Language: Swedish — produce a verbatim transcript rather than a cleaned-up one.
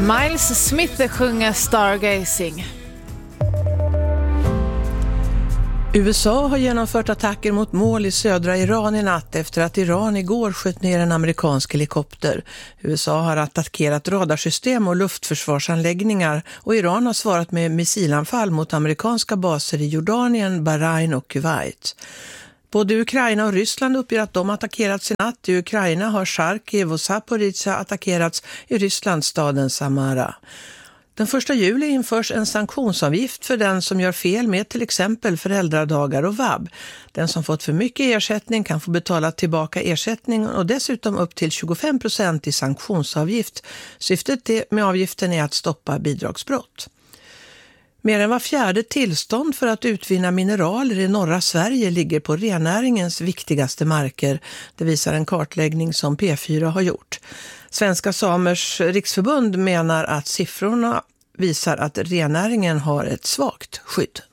Miles Smith sjunger Stargazing. U S A har genomfört attacker mot mål i södra Iran i natt efter att Iran igår sköt ner en amerikansk helikopter. U S A har attackerat radarsystem och luftförsvarsanläggningar och Iran har svarat med missilanfall mot amerikanska baser i Jordanien, Bahrain och Kuwait. Både Ukraina och Ryssland uppger att de attackerats i natt. I Ukraina har Charkiv och Zaporizjzja attackerats, i Ryssland staden Samara. Den första juli införs en sanktionsavgift för den som gör fel med till exempel föräldradagar och vab. Den som fått för mycket ersättning kan få betala tillbaka ersättning och dessutom upp till tjugofem procent i sanktionsavgift. Syftet med avgiften är att stoppa bidragsbrott. Mer än var fjärde tillstånd för att utvinna mineraler i norra Sverige ligger på rennäringens viktigaste marker. Det visar en kartläggning som P fyra har gjort. Svenska Samers riksförbund menar att siffrorna visar att rennäringen har ett svagt skydd.